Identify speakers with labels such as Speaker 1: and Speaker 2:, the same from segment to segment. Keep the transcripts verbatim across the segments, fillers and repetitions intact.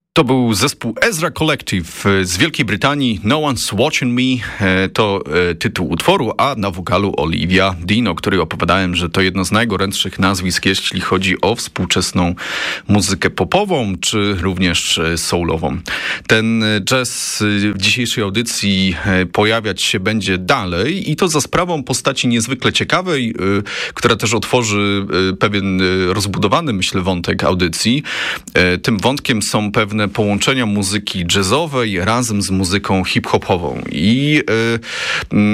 Speaker 1: To był zespół Ezra Collective z Wielkiej Brytanii. No One's Watching Me to tytuł utworu, a na wokalu Olivia Dean, o której opowiadałem, że to jedno z najgorętszych nazwisk, jeśli chodzi o współczesną muzykę popową, czy również soulową. Ten jazz w dzisiejszej audycji pojawiać się będzie dalej i to za sprawą postaci niezwykle ciekawej, która też otworzy pewien rozbudowany, myślę, wątek audycji. Tym wątkiem są pewne połączenia muzyki jazzowej razem z muzyką hip-hopową. I y, y,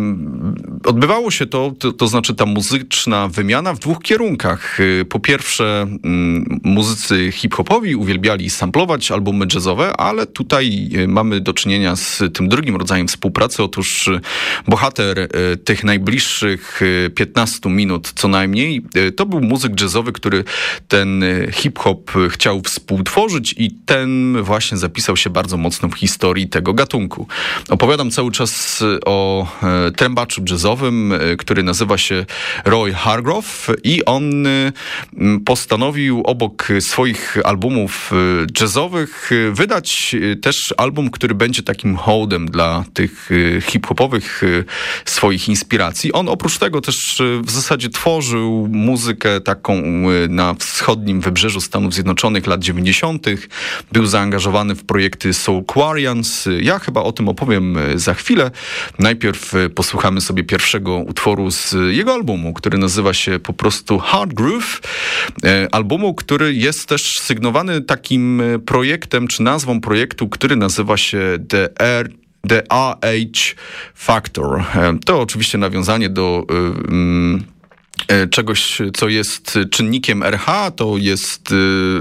Speaker 1: odbywało się to, to, to znaczy ta muzyczna wymiana w dwóch kierunkach. Po pierwsze, y, muzycy hip-hopowi uwielbiali samplować albumy jazzowe, ale tutaj mamy do czynienia z tym drugim rodzajem współpracy. Otóż bohater y, tych najbliższych piętnastu minut co najmniej, y, to był muzyk jazzowy, który ten hip-hop chciał współtworzyć i ten właśnie zapisał się bardzo mocno w historii tego gatunku. Opowiadam cały czas o e, trębaczu jazzowym, e, który nazywa się Roy Hargrove i on e, postanowił obok swoich albumów e, jazzowych e, wydać e, też album, który będzie takim hołdem dla tych e, hip-hopowych e, swoich inspiracji. On oprócz tego też e, w zasadzie tworzył muzykę taką e, na wschodnim wybrzeżu Stanów Zjednoczonych lat dziewięćdziesiątych. Był zaangażowany w projekty Soulquarians. Ja chyba o tym opowiem za chwilę. Najpierw posłuchamy sobie pierwszego utworu z jego albumu, który nazywa się po prostu Hard Groove. Albumu, który jest też sygnowany takim projektem, czy nazwą projektu, który nazywa się The Air The R H Factor. To oczywiście nawiązanie do um, czegoś, co jest czynnikiem R H, to jest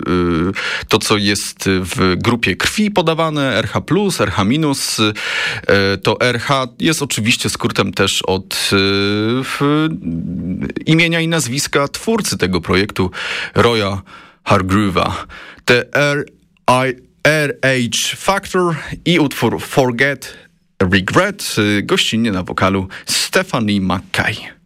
Speaker 1: to, co jest w grupie krwi podawane, R H plus, R H minus. To R H jest oczywiście skrótem też od imienia i nazwiska twórcy tego projektu, Roya Hargrove'a. The R H Factor i utwór Forget Regret, gościnnie na wokalu Stephanie McKay.